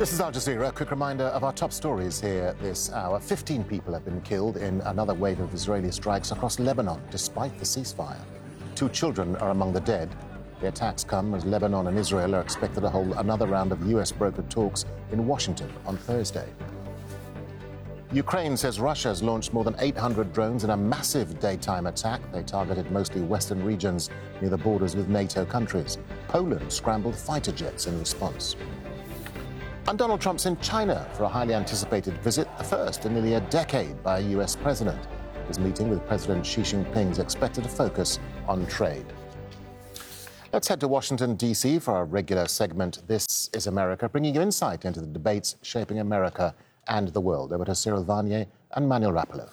This is Al Jazeera. A quick reminder of our top stories here this hour. 15 people have been killed in another wave of Israeli strikes across Lebanon, despite the ceasefire. 2 children are among the dead. The attacks come as Lebanon and Israel are expected to hold another round of US-brokered talks in Washington on Thursday. Ukraine says Russia has launched more than 800 drones in a massive daytime attack. They targeted mostly western regions near the borders with NATO countries. Poland scrambled fighter jets in response. And Donald Trump's in China for a highly anticipated visit, the first in nearly a decade by a US president. His meeting with President Xi Jinping is expected to focus on trade. Let's head to Washington, D.C. for our regular segment, This is America, bringing you insight into the debates shaping America and the world. Over to Cyril Varnier and Manuel Rapallo.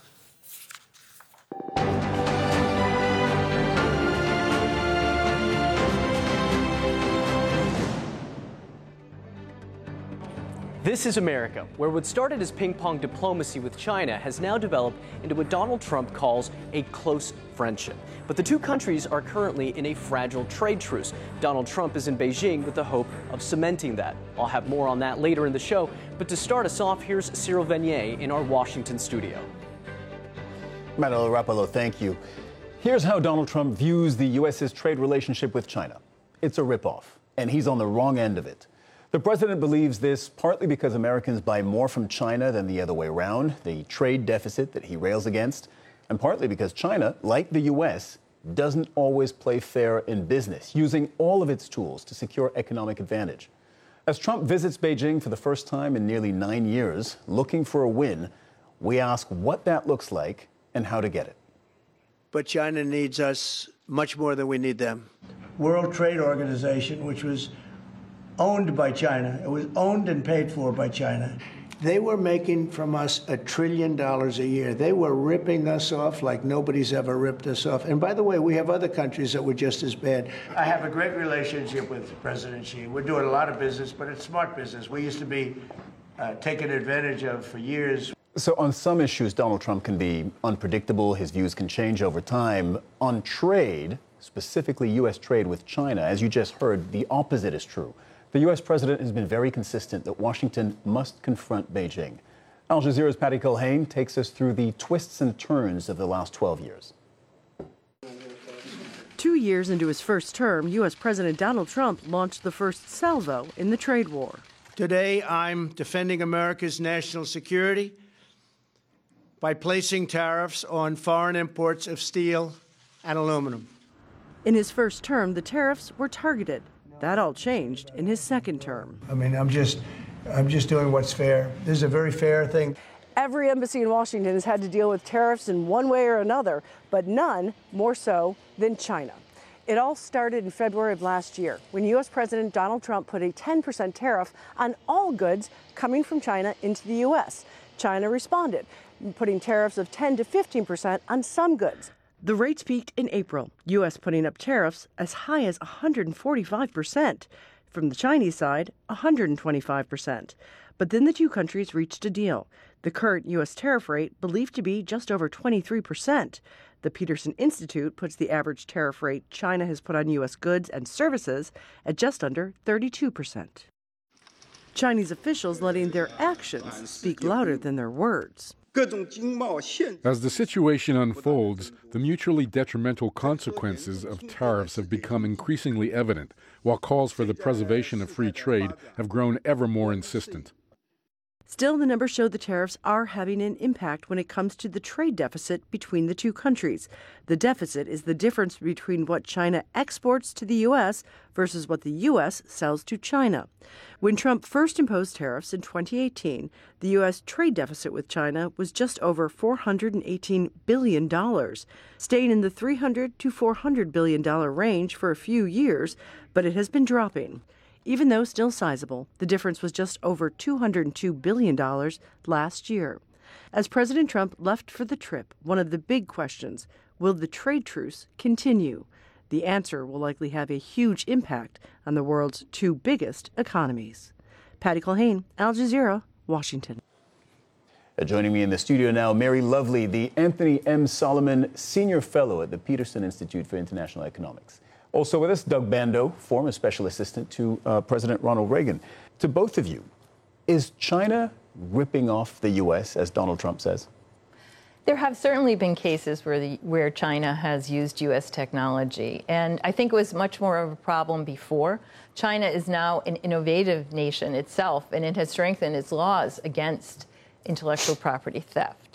This is America, where what started as ping-pong diplomacy with China has now developed into what Donald Trump calls a close friendship. But the two countries are currently in a fragile trade truce. Donald Trump is in Beijing with the hope of cementing that. I'll have more on that later in the show, but to start us off, here's Cyril Varnier in our Washington studio. Manuel Rapallo, thank you. Here's how Donald Trump views the U.S.'s trade relationship with China. It's a ripoff, and he's on the wrong end of it. The president believes this partly because Americans buy more from China than the other way around, the trade deficit that he rails against, and partly because China, like the U.S., doesn't always play fair in business, using all of its tools to secure economic advantage. As Trump visits Beijing for the first time in nearly 9 years, looking for a win, we ask what that looks like and how to get it. But China needs us much more than we need them. World Trade Organization, which was owned by China. It was owned and paid for by China. They were making from us $1 trillion a year. They were ripping us off like nobody's ever ripped us off. And by the way, we have other countries that were just as bad. I have a great relationship with President Xi. We're doing a lot of business, but it's smart business. We used to be taken advantage of for years. So on some issues, Donald Trump can be unpredictable. His views can change over time. On trade, specifically U.S. trade with China, as you just heard, the opposite is true. The U.S. president has been very consistent that Washington must confront Beijing. Al Jazeera's Patty Culhane takes us through the twists and turns of the last 12 years. 2 years into his first term, U.S. President Donald Trump launched the first salvo in the trade war. Today, I'm defending America's national security by placing tariffs on foreign imports of steel and aluminum. In his first term, the tariffs were targeted. That all changed in his second term. I mean, I'm just doing what's fair. This is a very fair thing. Every embassy in Washington has had to deal with tariffs in one way or another, but none more so than China. It all started in February of last year when U.S. President Donald Trump put a 10% tariff on all goods coming from China into the U.S. China responded, putting tariffs of 10 to 15% on some goods. The rates peaked in April, U.S. putting up tariffs as high as 145%. From the Chinese side, 125%. But then the two countries reached a deal. The current U.S. tariff rate believed to be just over 23%. The Peterson Institute puts the average tariff rate China has put on U.S. goods and services at just under 32%. Chinese officials letting their actions speak louder than their words. As the situation unfolds, the mutually detrimental consequences of tariffs have become increasingly evident, while calls for the preservation of free trade have grown ever more insistent. Still, the numbers show the tariffs are having an impact when it comes to the trade deficit between the two countries. The deficit is the difference between what China exports to the U.S. versus what the U.S. sells to China. When Trump first imposed tariffs in 2018, the U.S. trade deficit with China was just over $418 billion, staying in the $300 to $400 billion range for a few years, but it has been dropping. Even though still sizable, the difference was just over $202 billion last year. As President Trump left for the trip, one of the big questions, will the trade truce continue? The answer will likely have a huge impact on the world's two biggest economies. Patty Culhane, Al Jazeera, Washington. Joining me in the studio now, Mary Lovely, the Anthony M. Solomon Senior Fellow at the Peterson Institute for International Economics. Also with us, Doug Bandow, former Special Assistant to President Ronald Reagan. To both of you, Is China ripping off the U.S., as Donald Trump says? There have certainly been cases where China has used U.S. technology, and I think it was much more of a problem before. China is now an innovative nation itself, and it has strengthened its laws against intellectual property theft.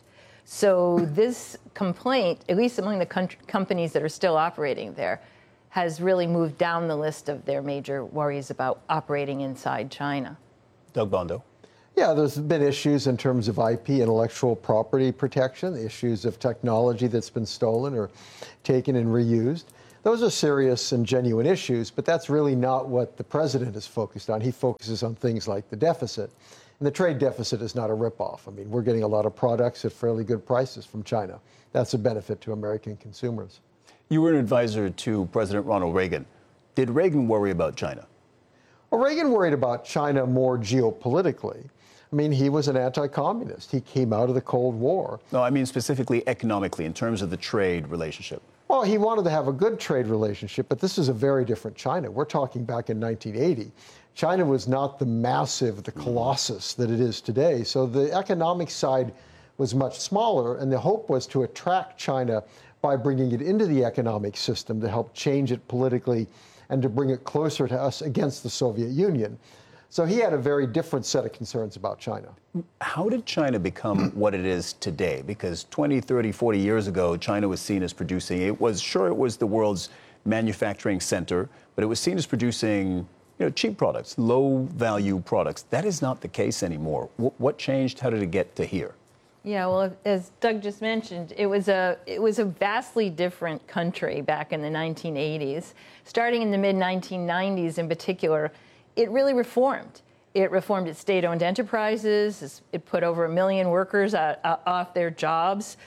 So this complaint, at least among the companies that are still operating there, has really moved down the list of their major worries about operating inside China. Doug Bondo. Yeah, there's been issues in terms of IP, intellectual property protection, issues of technology that's been stolen or taken and reused. Those are serious and genuine issues, but that's really not what the president is focused on. He focuses on things like the deficit. And the trade deficit is not a ripoff. I mean, we're getting a lot of products at fairly good prices from China. That's a benefit to American consumers. You were an advisor to President Ronald Reagan. Did Reagan worry about China? Well, Reagan worried about China more geopolitically. I mean, he was an anti-communist. He came out of the Cold War. No, I mean specifically economically, in terms of the trade relationship. Well, he wanted to have a good trade relationship, but this is a very different China. We're talking back in 1980. China was not the massive, the colossus that it is today. So the economic side was much smaller, and the hope was to attract China by bringing it into the economic system to help change it politically and to bring it closer to us against the Soviet Union. So he had a very different set of concerns about China. How did China become what it is today? Because 20, 30, 40 years ago, China was seen as producing, it was the world's manufacturing center, but it was seen as producing cheap products, low-value products. That is not the case anymore. What changed? How did it get to here? Yeah, well, as Doug just mentioned, it was a vastly different country back in the 1980s. Starting in the mid-1990s in particular, it really reformed. It reformed its state-owned enterprises. It put over 1 million workers off their jobs.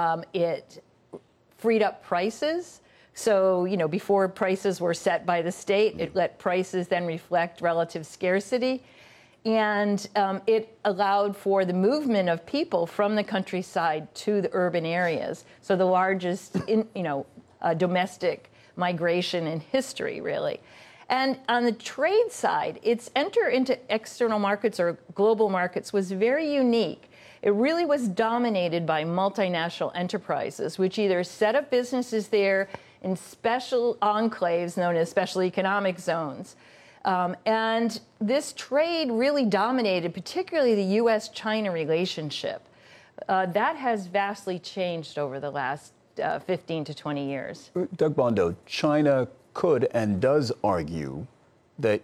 It freed up prices. So, before prices were set by the state, it let prices then reflect relative scarcity. And it allowed for the movement of people from the countryside to the urban areas. So the largest, domestic migration in history, really. And on the trade side, its enter into external markets or global markets was very unique. It really was dominated by multinational enterprises, which either set up businesses there in special enclaves known as special economic zones. And this trade really dominated, particularly the U.S.-China relationship. That has vastly changed over the last 15 to 20 years. Doug Bondo, China could and does argue that,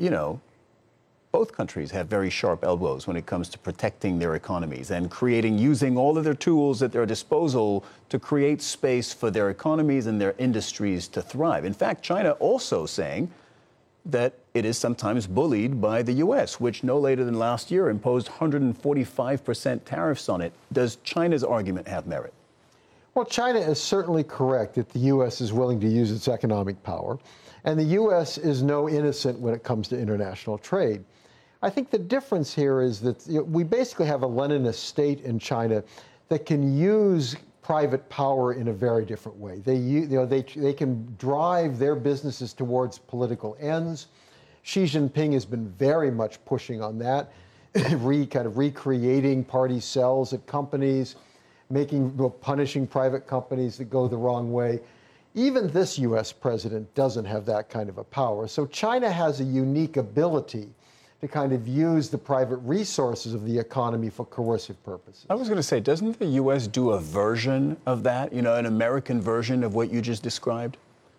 both countries have very sharp elbows when it comes to protecting their economies and using all of their tools at their disposal to create space for their economies and their industries to thrive. In fact, China also saying that it is sometimes bullied by the U.S., which no later than last year imposed 145% tariffs on it. Does China's argument have merit? Well, China is certainly correct that the U.S. is willing to use its economic power, and the U.S. is no innocent when it comes to international trade. I think the difference here is that we basically have a Leninist state in China that can use private power in a very different way. They can drive their businesses towards political ends. Xi Jinping has been very much pushing on that, kind of recreating party cells at companies, punishing private companies that go the wrong way. Even this U.S. president doesn't have that kind of a power. So China has a unique ability to kind of use the private resources of the economy for coercive purposes. I was going to say, doesn't the U.S. do a version of that, an American version of what you just described?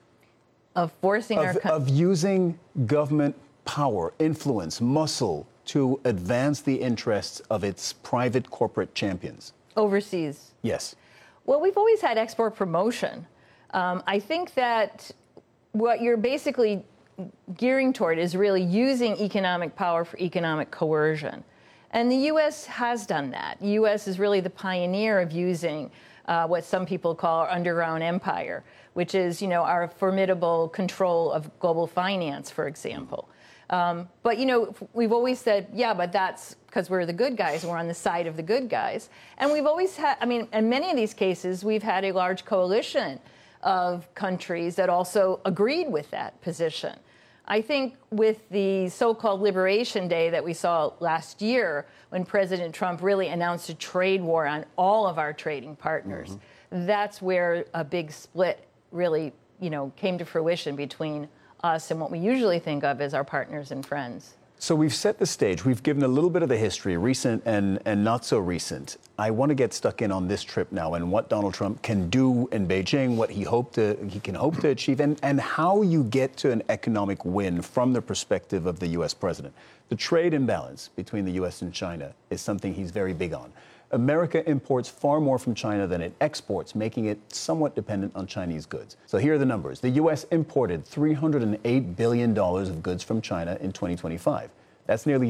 Of forcing of using government power, influence, muscle to advance the interests of its private corporate champions? Overseas. Yes. Well, we've always had export promotion. I think that what you're basically gearing toward is really using economic power for economic coercion. And the U.S. has done that. The U.S. is really the pioneer of using what some people call our underground empire, which is, our formidable control of global finance, for example. But, we've always said, yeah, but that's because we're the good guys. We're on the side of the good guys. And we've always had, in many of these cases, we've had a large coalition of countries that also agreed with that position. I think with the so-called Liberation Day that we saw last year, when President Trump really announced a trade war on all of our trading partners, that's where a big split really, came to fruition between us and what we usually think of as our partners and friends. So we've set the stage. We've given a little bit of the history, recent and not so recent. I want to get stuck in on this trip now and what Donald Trump can do in Beijing, what he can hope to achieve, and how you get to an economic win from the perspective of the U.S. president. The trade imbalance between the U.S. and China is something he's very big on. America imports far more from China than it exports, making it somewhat dependent on Chinese goods. So here are the numbers. The U.S. imported $308 billion of goods from China in 2025. That's nearly